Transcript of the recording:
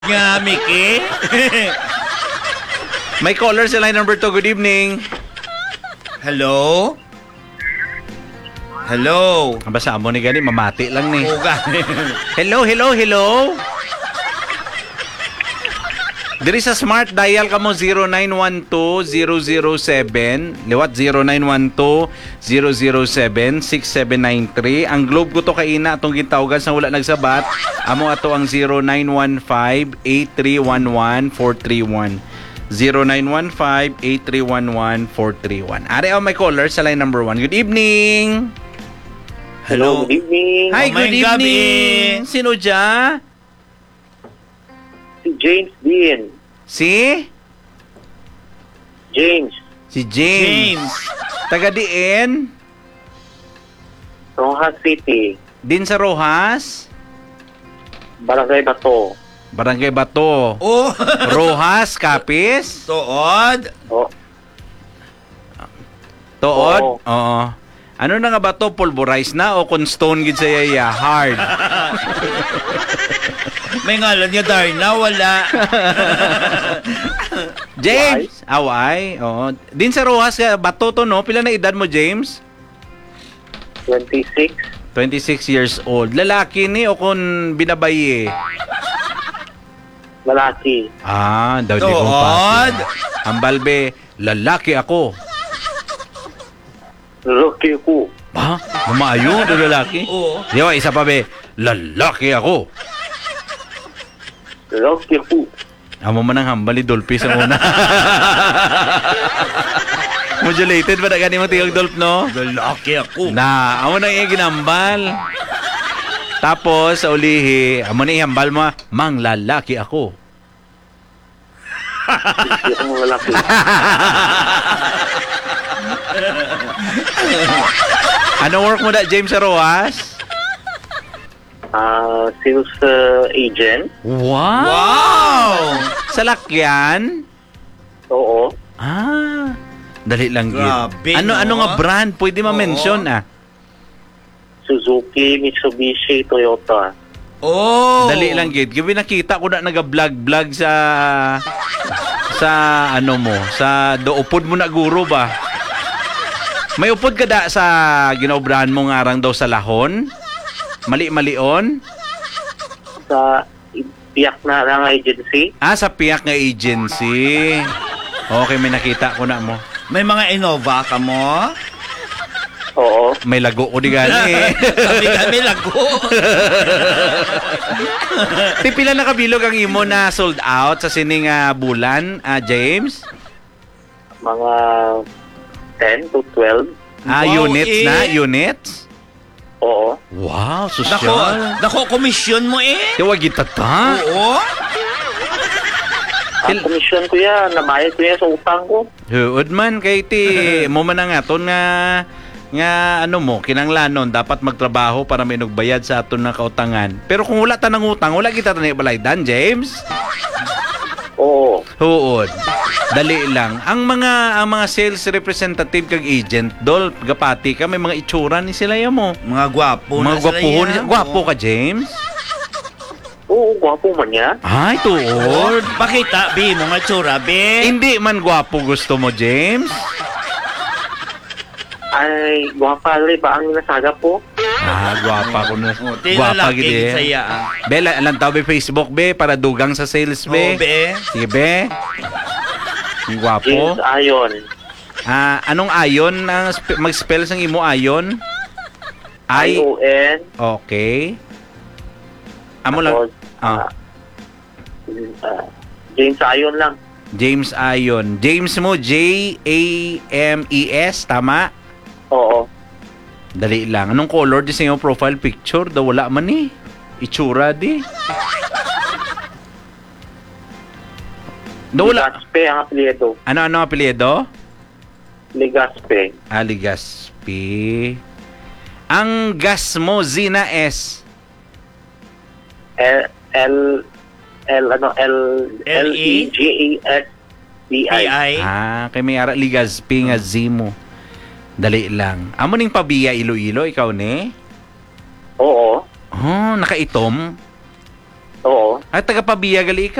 Nga, Mickey. May caller sa line number 2. Good evening. Hello? Hello? Ang basa mo ni gani, mamati lang ni. Uga. Hello, hello, hello. Diri sa smart dial ka mo 0912-007 liwat 0912-007-6793. Ang globe ko to kaina atong gitawagan sa wala nagsabat. Amo ato ang 0915-8311-431. 0915-8311-431. Ari ang may caller sa line number 1. Good evening. Hello? Good evening. Hi, good Mamayang gabi. evening. Sino dya? Si James Dean. Si? James. Si James. Taga diin? Rojas City. Din sa Rojas? Barangay Bato. Barangay Bato. Oh, Rojas, Kapis? tuod. Oh, Tuod? Oo. Oo. Ano na nga ba to? Pulverize na o kung stone gid sa yaya? Hard. May ngalan niya, Darna. Wala. James! Away. Oo. Din sa Rojas, Bato to no? Pila na edad mo, James? 26. 26 years old. Lalaki ni o kung binabayi? Malaki. Ah, daw di ko Tuod. Ang balbe, lalaki ako. Rocky ko. Ha? Mamayo do lalaki? Oo. Di ba, isa pa be, lalaki ako. Rocky ko. Amo man ang hambal ni Dolphy sa una. Modulated ba na gani mo tiyog Dolph, no? Lalaki ako. Na, amo na iya ginambal. Tapos, sa ulihi, amo na ihambal mo, mang lalaki ako. Hindi ako malaki. Ano work mo da, James sa Rojas? Sales agent. Wow! Wow! Sa lakyan? Oo. Ah, dali lang yun. Grabe, Ano no? nga brand? Pwede ma-mention ah. Suzuki, Mitsubishi, Toyota. Oh! Dali lang gid. Gabi nakita ko na naga-vlog sa ano mo, sa doupod mo na guro ba? May upod ka da sa ginobrahan mo nga arang daw sa lahon? Mali-malion? Sa Piyak na lang agency. Ah, sa piyak nga agency. Okay, may nakita ko na mo. May mga Innova ka mo? Oo. May lago ko di gani. Kami lago. Pila na kabilog ang imo na sold out sa sining bulan, James? Mga 10 to 12. Wow, Units eh. na? Units? Oo. Wow, Dako, social. dako komisyon mo eh. Kaya wag kita ta. Oo. Ang komisyon ko yan. Nabayad ko yan sa utang ko. Huod man kay ti mo man nga aton nga ano mo kinanglanon dapat magtrabaho para may nagbayad sa aton na kautangan. Pero kung wala ta nang utang, wala kita ta balaydan, James. Oo. Huod. Dali lang. Ang mga sales representative kag agent, Dolph, gapati ka may mga itsura ni sila mo. Mga gwapo Mga na sila gwapuhon. yan. Gwapo ka, James? Oo, gwapo man niya. Ay, tuod. Pakita, Bi, mga tsura, Bi. Hindi man gwapo gusto mo, James? Ay, gwapa rin ba ang nasaga po? Ah, gwapa ko na. Oh, di Gwapa lalaki gid. saya. Be, lang tao be Facebook, be, para dugang sa sales, Oh, be. Be. Sige, be. Ang gwapo. James Ayon. Anong ayon? Mag-spell sang imo ayon? I-O-N. Okay. Amo lang. James Ayon lang. James Ayon. James mo, James, tama? Oo. Dali lang. Anong color di sa iyong profile picture? Daw wala man eh. Itsura di. Daw wala. Ligaspe ang apelyido. Ano ang apelyido? Ligaspe. Aligaspi. Ang gas mo, Zina S. L-E-G-A-S-B-I. AI. Kay may ara Ligaspi nga Zimo. Dali lang. Amo ning pabiya Iloilo, ikaw ni? Oo. Oh, nakaitom. Oo. Ay taga Pabiya gali